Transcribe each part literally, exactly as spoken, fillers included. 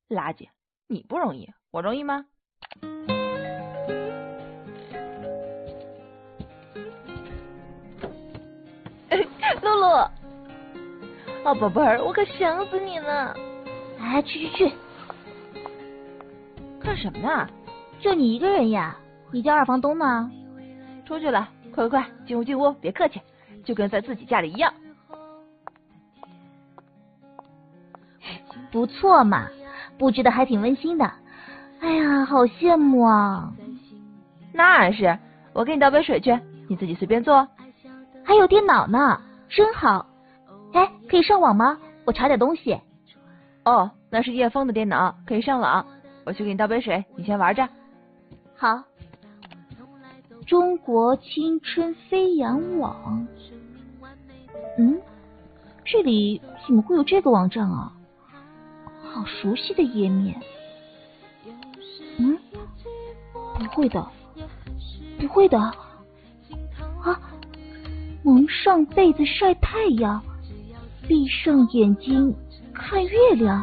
垃圾，你不容易，我容易吗？ 露露， 哦，宝贝儿，我可想死你了。 哎，去去去， 干什么呢？ 就你一个人呀？你家二房东呢？ 出去了，快快快，进屋进屋，别客气，就跟在自己家里一样。 不错嘛，布置的还挺温馨的。哎呀，好羡慕啊！ 那是，我给你倒杯水去，你自己随便坐。 还有电脑呢，真好。哎，可以上网吗？我查点东西。 哦，那是叶枫的电脑，可以上网。我去给你倒杯水，你先玩着。 好。中国青春飞扬网。嗯，这里怎么会有这个网站啊？好熟悉的页面。嗯，不会的，不会的。啊，蒙上被子晒太阳，闭上眼睛看月亮。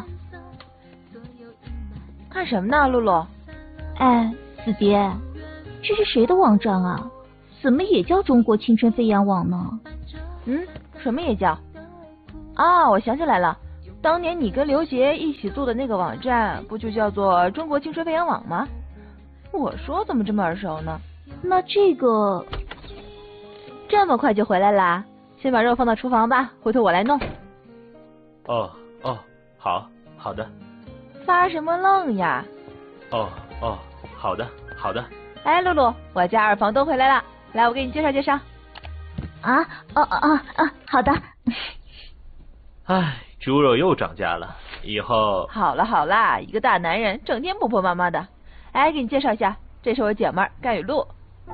看什么呢，露露？ 哎，子蝶，这是谁的网站啊？怎么也叫中国青春飞扬网呢？ 嗯，什么也叫？啊，我想起来了。当年你跟刘杰一起做的那个网站，不就叫做中国青春飞扬网吗？我说怎么这么耳熟呢？ 那这个这么快就回来啦？先把肉放到厨房吧，回头我来弄。 哦哦，好好的。 发什么愣呀？ 哦哦，好的好的。 哎，露露，我家二房东回来了，来，我给你介绍介绍。 啊，哦哦哦哦，好的。 唉，猪肉又涨价了，以后…… 好了好啦，一个大男人整天婆婆妈妈的。哎，给你介绍一下，这是我姐们儿甘雨露。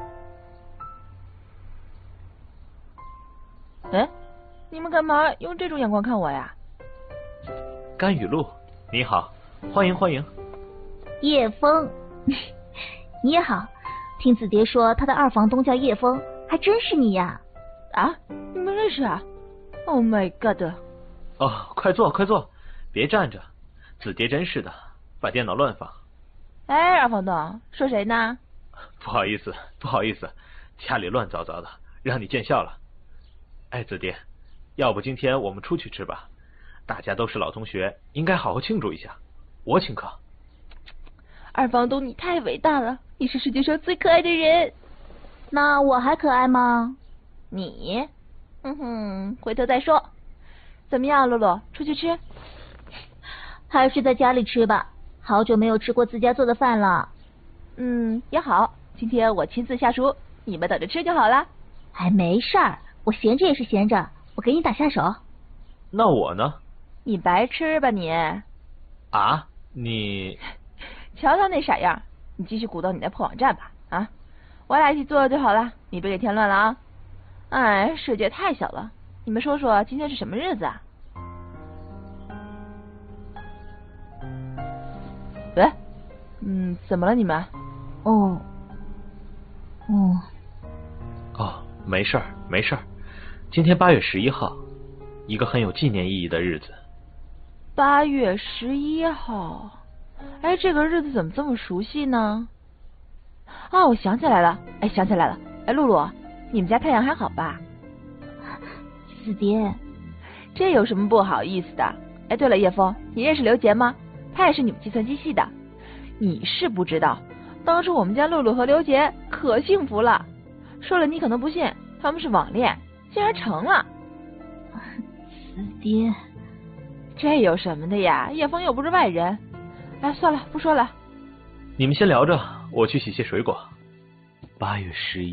哎，你们干嘛用这种眼光看我呀？ 甘雨露，你好，欢迎欢迎。 叶枫，你也好。听子蝶说她的二房东叫叶枫，还真是你呀？ 啊，你们认识啊 ？Oh my god！ 哦，快坐快坐，别站着。子蝶真是的，把电脑乱放。 哎，二房东，说谁呢？ 不好意思不好意思，家里乱糟糟的，让你见笑了。哎，子蝶，要不今天我们出去吃吧？大家都是老同学，应该好好庆祝一下。我请客。 二房东，你太伟大了，你是世界上最可爱的人。 那我还可爱吗？ 你，哼哼，回头再说。怎么样，露露，出去吃？ 还是在家里吃吧，好久没有吃过自家做的饭了。 嗯，也好，今天我亲自下厨，你们等着吃就好了。 哎，没事儿，我闲着也是闲着，我给你打下手。 那我呢？ 你白吃吧你。 啊，你瞧他那傻样，你继续鼓捣你那破网站吧啊！我俩一起做就好了，你别给添乱了啊！哎，世界太小了，你们说说今天是什么日子啊？喂，嗯，怎么了你们？ 哦，哦， 哦，没事儿没事儿，今天八月十一号，一个很有纪念意义的日子。 八月十一号，哎，这个日子怎么这么熟悉呢？啊，我想起来了，哎，想起来了，哎，露露，你们家太阳还好吧？ 子蝶， 这有什么不好意思的？哎，对了，叶枫，你认识刘杰吗？他也是你们计算机系的。你是不知道，当初我们家露露和刘杰可幸福了。说了你可能不信，他们是网恋，竟然成了。 子蝶， 这有什么的呀？叶枫又不是外人。哎，算了，不说了。 你们先聊着，我去洗些水果。八月十一。